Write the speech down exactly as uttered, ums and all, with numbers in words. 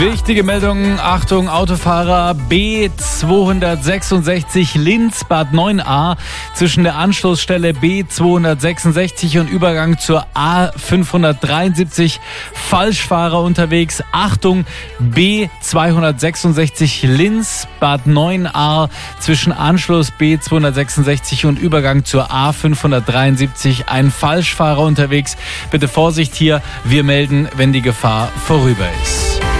Wichtige Meldung, Achtung, Autofahrer B zweihundertsechsundsechzig Linz Bad neun a zwischen der Anschlussstelle B zweihundertsechsundsechzig und Übergang zur A fünfhundertdreiundsiebzig. Falschfahrer unterwegs. Achtung, B zweihundertsechsundsechzig Linz Bad neun a zwischen Anschluss B zweihundertsechsundsechzig und Übergang zur A fünfhundertdreiundsiebzig. Ein Falschfahrer unterwegs. Bitte Vorsicht hier, wir melden, wenn die Gefahr vorüber ist.